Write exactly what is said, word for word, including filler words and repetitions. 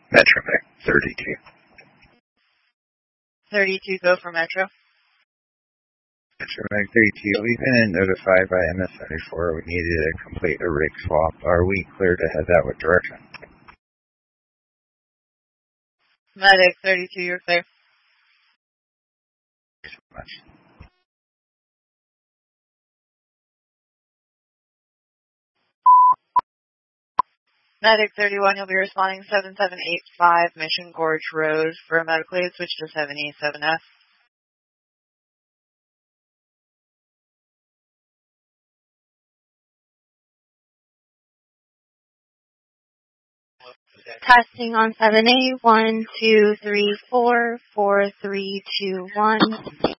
Metrovac thirty-two. thirty-two, go for Metro. Metrovac thirty-two, we've been notified by M S seventy-four we needed to complete a rig swap. Are we clear to head that what direction? Medic thirty-two, you're clear. Thank you so much. Medic thirty-one, you'll be responding seven seven eight five Mission Gorge Road for a medical aid. Switch to seven E seven F. Testing on seven A, one, two, three, four, four, three, two, one.